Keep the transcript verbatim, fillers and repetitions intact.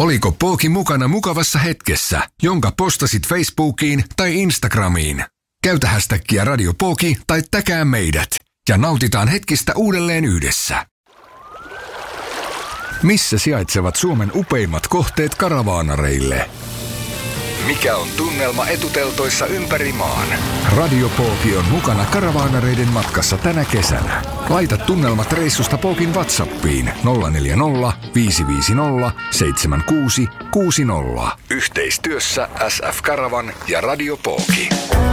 Oliko Pooki mukana mukavassa hetkessä, jonka postasit Facebookiin tai Instagramiin? Käytä hashtagia Radio Pooki tai täkää meidät ja nautitaan hetkistä uudelleen yhdessä. Missä sijaitsevat Suomen upeimmat kohteet karavaanareille? Mikä on tunnelma etuteltoissa ympäri maan? Radio Pooki on mukana karavaanareiden matkassa tänä kesänä. Laita tunnelmat reissusta Pookin WhatsAppiin nolla neljä nolla viisi viisi nolla seitsemän kuusi kuusi nolla. Yhteistyössä S F Karavan ja Radio Pooki.